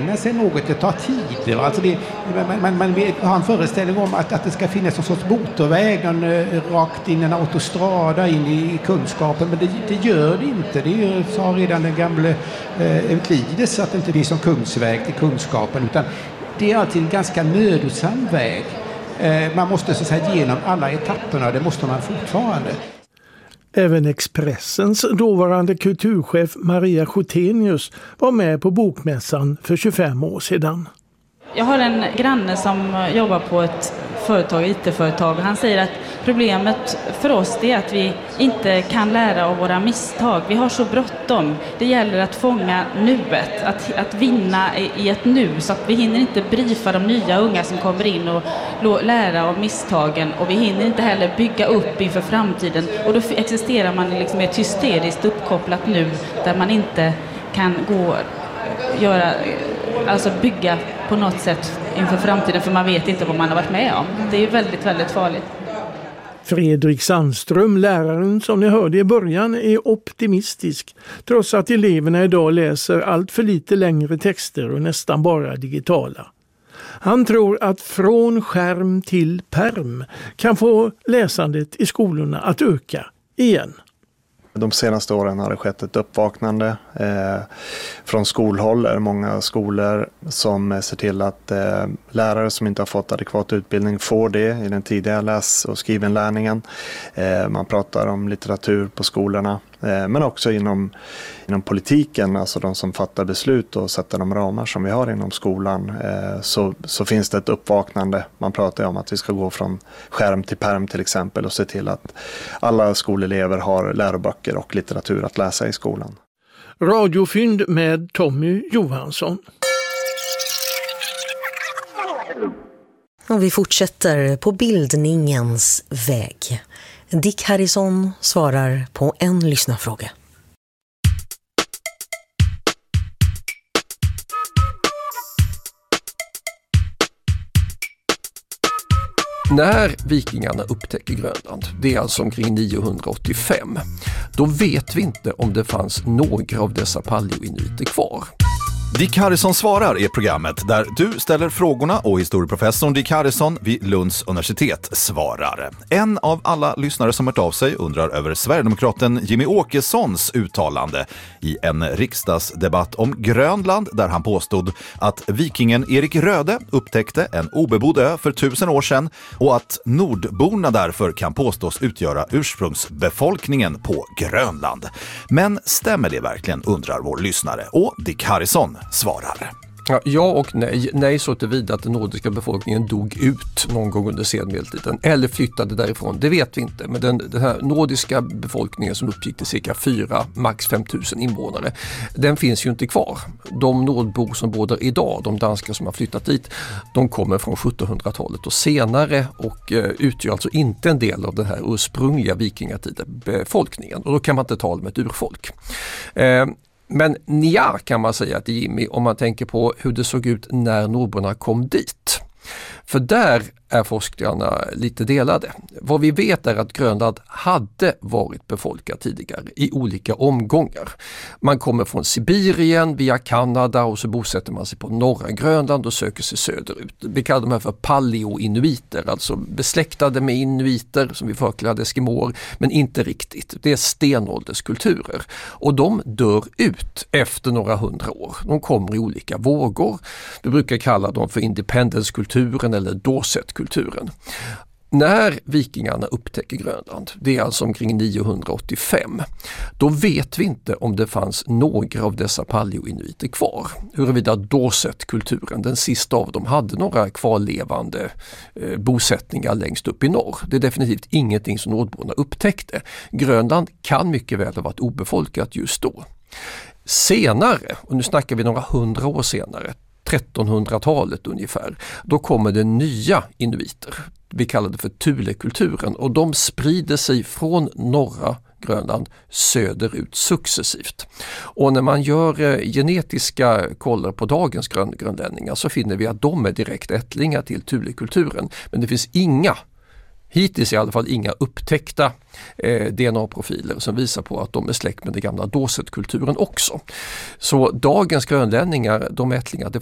tillägna sig något, det tar tid. Alltså man har en föreställning om att det ska finnas en sorts motorväg rakt in, en autostrada in i kunskapen, men det gör det inte. Det sa redan den gamle Euklides att det inte finns som kungsväg till kunskapen, utan det är alltid en ganska mödosam väg. Man måste så att säga genom alla etapperna, det måste man fortfarande. Även Expressens dåvarande kulturchef Maria Schotenius var med på bokmässan för 25 år sedan. Jag har en granne som jobbar på ett företag, IT-företag. Han säger att problemet för oss är att vi inte kan lära av våra misstag. Vi har så bråttom. Det gäller att fånga nuet, att vinna i ett nu, så att vi hinner inte briefa de nya unga som kommer in och lära av misstagen, och vi hinner inte heller bygga upp inför framtiden. Och då existerar man liksom ett hysteriskt uppkopplat nu där man inte kan bygga på något sätt inför framtiden, för man vet inte vad man har varit med om. Det är väldigt, väldigt farligt. Fredrik Sandström, läraren som ni hörde i början, är optimistisk trots att eleverna idag läser allt för lite längre texter och nästan bara digitala. Han tror att från skärm till perm kan få läsandet i skolorna att öka igen. De senaste åren har det skett ett uppvaknande från skolhåll. Är många skolor som ser till att lärare som inte har fått adekvat utbildning får det i den tidiga läs- och skrivinlärningen. Man pratar om litteratur på skolorna, men också inom politiken, alltså de som fattar beslut och sätter de ramar som vi har inom skolan, så finns det ett uppvaknande. Man pratar om att vi ska gå från skärm till perm till exempel och se till att alla skolelever har läroböcker och litteratur att läsa i skolan. Radiofynd med Tommy Johansson. Och vi fortsätter på bildningens väg. Dick Harrison svarar på en lyssnarfråga. När vikingarna upptäcker Grönland, det är alltså omkring 985, då vet vi inte om det fanns några av dessa paleoinuiter kvar. Dick Harrison svarar är programmet där du ställer frågorna och historieprofessorn Dick Harrison vid Lunds universitet svarar. En av alla lyssnare som hört av sig undrar över Sverigedemokraten Jimmy Åkessons uttalande i en riksdagsdebatt om Grönland, där han påstod att vikingen Erik Röde upptäckte en obebodd ö för 1000 år sedan och att nordborna därför kan påstås utgöra ursprungsbefolkningen på Grönland. Men stämmer det verkligen, undrar vår lyssnare, och Dick Harrison svarar. Ja och nej. Nej så tillvida att den nordiska befolkningen dog ut någon gång under senmedeltiden eller flyttade därifrån, det vet vi inte. Men den här nordiska befolkningen som uppgick till cirka 4, max 5000 invånare, den finns ju inte kvar. De nordbor som bor där idag, de danskar som har flyttat dit, de kommer från 1700-talet och senare och utgör alltså inte en del av den här ursprungliga vikingatiden befolkningen. Och då kan man inte tala om ett urfolk. Men nja kan man säga till Jimmy om man tänker på hur det såg ut när nordborna kom dit. För där är forskarna lite delade. Vad vi vet är att Grönland hade varit befolkat tidigare i olika omgångar. Man kommer från Sibirien via Kanada och så bosätter man sig på norra Grönland och söker sig söderut. Vi kallar de här för paleoinuiter, alltså besläktade med inuiter som vi förklarade eskimoer, men inte riktigt. Det är stenålderskulturer och de dör ut efter några hundra år. De kommer i olika vågor. Vi brukar kalla dem för independence-kulturen eller Dorset-kulturen. När vikingarna upptäcker Grönland, det är alltså omkring 985, då vet vi inte om det fanns några av dessa paleoinuiter kvar. Huruvida Dorset-kulturen, den sista av dem, hade några kvarlevande bosättningar längst upp i norr. Det är definitivt ingenting som nordborna upptäckte. Grönland kan mycket väl ha varit obefolkat just då. Senare, och nu snackar vi några hundra år senare, 1300-talet ungefär, då kommer det nya inuiter. Vi kallar det för Thule-kulturen och de sprider sig från norra Grönland söderut successivt. Och när man gör genetiska kollar på dagens grönlänningar så finner vi att de är direkt ättlingar till Thule-kulturen. Men det finns hittills i alla fall inga upptäckta DNA-profiler som visar på att de är släkt med den gamla Dorset-kulturen också. Så dagens grönlänningar, de ättlingar, det